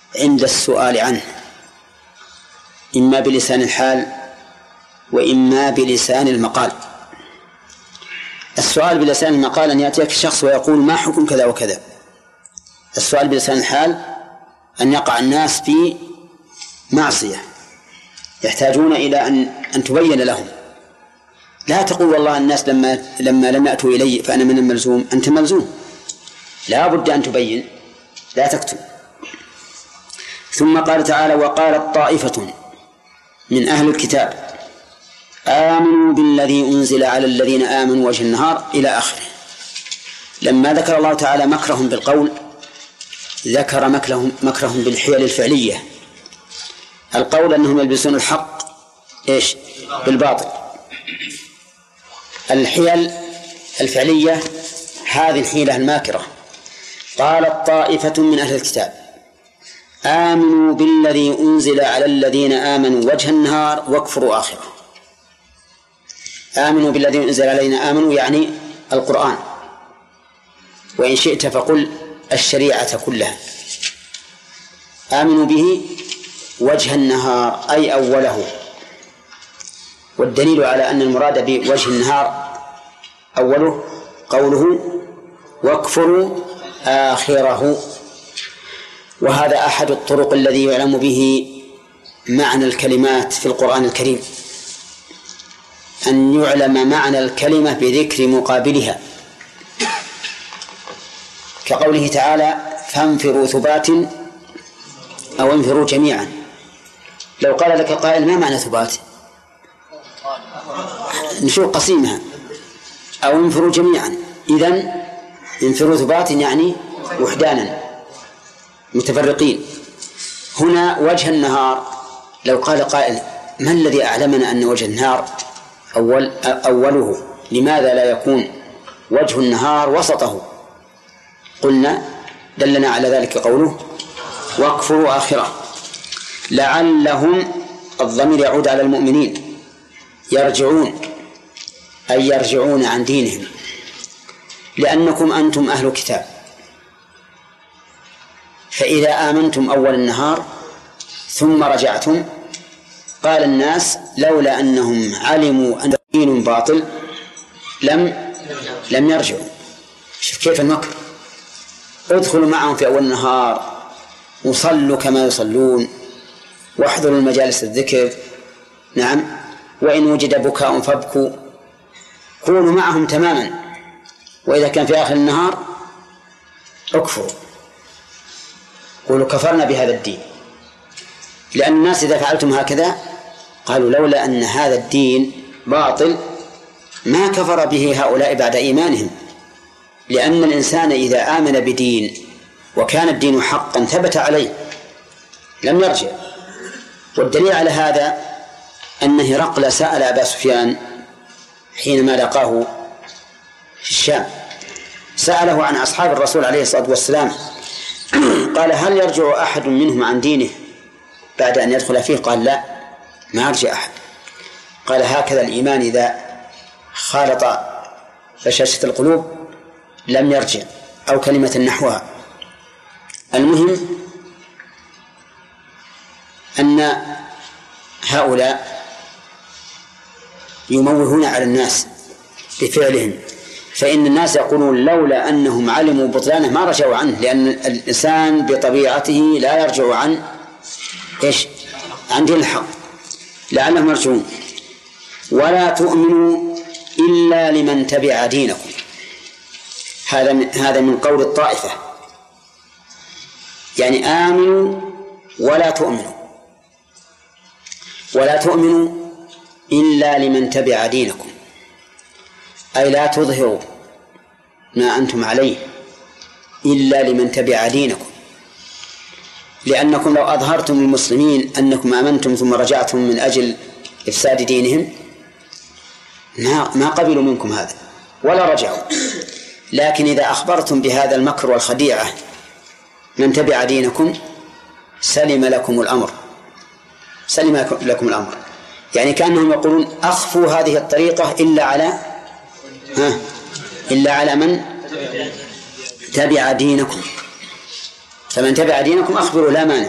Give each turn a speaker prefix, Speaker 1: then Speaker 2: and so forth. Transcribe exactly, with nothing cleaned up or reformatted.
Speaker 1: عند السؤال عنه، إما بلسان الحال وإما بلسان المقال. السؤال بلسان المقال أن يأتيك شخص ويقول ما حكم كذا وكذا. السؤال بلسان الحال أن يقع الناس في معصية يحتاجون إلى أن أن تبين لهم. لا تقول والله الناس لما لما لم يأتوا إلي فأنا من الملزوم. أنت ملزوم، لا بد أن تبين، لا تكتم. ثم قال تعالى: وقالت طائفة من أهل الكتاب آمنوا بالذي أنزل على الذين آمنوا وجه النهار إلى آخره. لما ذكر الله تعالى مكرهم بالقول ذكر مكرهم, مكرهم بالحيل الفعلية. القول أنهم يلبسون الحق إيش؟ بالباطل. الحيل الفعلية هذه الحيلة الماكرة. قالت طائفة من أهل الكتاب آمنوا بالذي أنزل على الذين آمنوا وجه النهار واكفروا آخره. آمنوا بالذي أنزل علينا، آمنوا يعني القرآن، وإن شئت فقل الشريعة كلها. آمنوا به وجه النهار أي أوله، والدليل على أن المراد بوجه النهار أوله قوله واكفروا آخره. وهذا أحد الطرق الذي يعلم به معنى الكلمات في القرآن الكريم، أن يعلم معنى الكلمة بذكر مقابلها، كقوله تعالى: فانفروا ثبات أو انفروا جميعا. لو قال لك قائل: ما معنى ثبات؟ نشوف قسيمها. أو انفروا جميعا، إذن انفروا ثبات يعني وحدانا متفرقين. هنا وجه النهار، لو قال قائل: ما الذي أعلمنا أن وجه النهار أول أوله؟ لماذا لا يكون وجه النهار وسطه؟ قلنا دلنا على ذلك قوله واكفروا آخره. لعلهم، الضمير يعود على المؤمنين، يرجعون أي يرجعون عن دينهم، لأنكم أنتم أهل كتاب. فإذا آمنتم أول النهار ثم رجعتم، قال الناس لولا أنهم علموا أن دين باطل لم لم يرجعوا. شوف كيف المكر. ادخلوا معهم في أول النهار وصلوا كما يصلون واحضروا المجالس الذكر، نعم، وإن وجد بكاء فابكوا، كونوا معهم تماما. وإذا كان في آخر النهار اكفروا، قولوا كفرنا بهذا الدين. لأن الناس إذا فعلتم هكذا قالوا لولا أن هذا الدين باطل ما كفر به هؤلاء بعد إيمانهم. لأن الإنسان إذا آمن بدين وكان الدين حقا ثبت عليه لم يرجع. والدليل على هذا أن هرقل سأل أبا سفيان حينما لقاه في الشام، سأله عن أصحاب الرسول عليه الصلاة والسلام، قال: هل يرجع أحد منهم عن دينه بعد أن يدخل فيه؟ قال: لا، ما يرجع أحد. قال: هكذا الإيمان إذا خالط بشاشة القلوب لم يرجع، أو كلمة نحوها. المهم أن هؤلاء يموهون على الناس بفعلهم، فإن الناس يقولون لولا أنهم علموا بطلانه ما رجعوا عنه، لأن الإنسان بطبيعته لا يرجع عن إيش؟ عن دين الحق. لعلهم يرجعون. ولا تؤمنوا إلا لمن تبع دينكم. هذا من هذا من قول الطائفة، يعني آمنوا ولا تؤمنوا. ولا تؤمنوا إلا لمن تبع دينكم، أي لا تظهروا ما أنتم عليه إلا لمن تبع دينكم، لأنكم لو أظهرتم للمسلمين أنكم آمنتم ثم رجعتم من أجل إفساد دينهم ما ما قبلوا منكم هذا ولا رجعوا. لكن إذا أخبرتم بهذا المكر والخديعة من تبع دينكم سلم لكم الأمر، سلم لكم الأمر. يعني كأنهم يقولون أخفوا هذه الطريقة إلا على ها إلا على من تبع دينكم، فمن تبع دينكم أخبروا لا مانع.